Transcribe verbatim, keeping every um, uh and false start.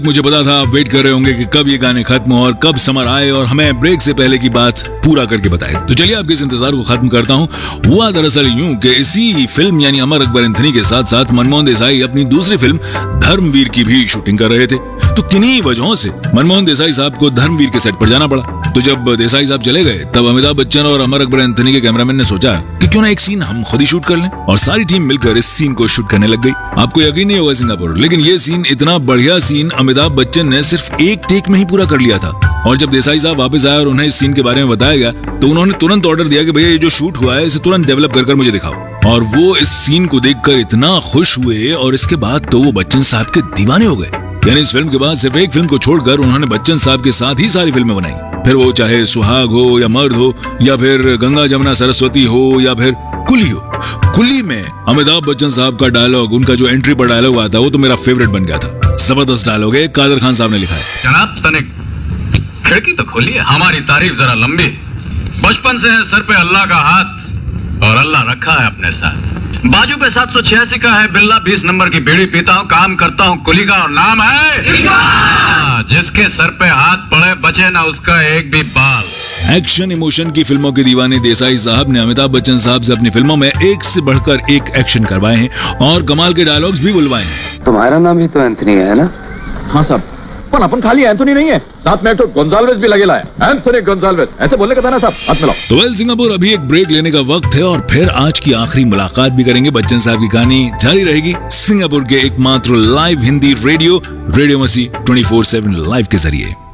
मुझे पता था आप वेट कर रहे होंगे कि कब ये गाने खत्म हो और कब समर आए और हमें ब्रेक से पहले की बात पूरा करके बताए। तो चलिए आपके इस इंतजार को खत्म करता हूँ। हुआ दरअसल यूं कि इसी फिल्म यानी अमर अकबर एंथनी के साथ साथ मनमोहन देसाई अपनी दूसरी फिल्म धर्मवीर की भी शूटिंग कर रहे थे। तो किन्हीं वजहों से मनमोहन देसाई साहब को धर्मवीर के सेट पर जाना पड़ा। तो जब देसाई साहब चले गए तब अमिताभ बच्चन और अमर अकबर एंथनी के कैमरामैन ने सोचा कि क्यों ना एक सीन हम खुद ही शूट कर लें, और सारी टीम मिलकर इस सीन को शूट करने लग गई। आपको यकीन नहीं होगा सिंगापुर, लेकिन ये सीन इतना बढ़िया सीन अमिताभ बच्चन ने सिर्फ एक टेक में ही पूरा कर लिया था। और जब देसाई साहब वापस आए और उन्हें इस सीन के बारे में बताया गया तो उन्होंने तुरंत ऑर्डर दिया कि भैया ये जो शूट हुआ है इसे तुरंत डेवलप कर कर मुझे दिखाओ। और वो इस सीन को देखकर इतना खुश हुए और इसके बाद तो वो बच्चन साहब के दीवाने हो गए। यानी इस फिल्म के बाद सिर्फ एक फिल्म को छोड़कर उन्होंने बच्चन साहब के साथ ही सारी फिल्में बनाई, फिर वो चाहे सुहाग हो या मर्द हो या फिर गंगा जमुना सरस्वती हो या फिर कुली हो। कुली में अमिताभ बच्चन साहब का डायलॉग, उनका जो एंट्री पर डायलॉग आता है वो तो मेरा फेवरेट बन गया था। जबरदस्त डायलॉग है, कादर खान साहब ने लिखा है। जनाब तनिक खिड़की तो खोलिए, हमारी तारीफ जरा लंबी। बचपन से है सर पे अल्लाह का हाथ और अल्लाह रखा है अपने साथ। बाजू पे सात सौ छियासी का है बिल्ला, बीस नंबर की बीड़ी पीता हूँ, काम करता हूँ कुली का और नाम है जिसके सर पे हाथ पड़े बचे ना उसका एक भी बाल। एक्शन इमोशन की फिल्मों के दीवाने देसाई साहब ने अमिताभ बच्चन साहब से अपनी फिल्मों में एक से बढ़कर एक एक्शन करवाए हैं और कमाल के डायलॉग्स भी बुलवाए हैं। तुम्हारा नाम ही तो एंथनी है ना? हाँ साहब, पर अपन खाली एंथनी नहीं है, साथ में तो गोंजाल्वेज भी लगेला है। एंथनी गोंजाल्वेज ऐसे बोलने का था ना साहब, हाथ मिलाओ। तो वेल सिंगापुर, अभी एक ब्रेक लेने का वक्त है और फिर आज की आखिरी मुलाकात भी करेंगे। बच्चन साहब की कहानी जारी रहेगी सिंगापुर के एकमात्र लाइव हिंदी रेडियो रेडियो मसी ट्वेंटी फोर सेवन लाइव के जरिए।